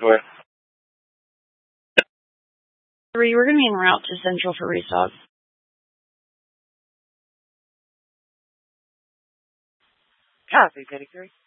Go ahead. 3, we're going to be en route to Central for restock. Copy, Petty 3.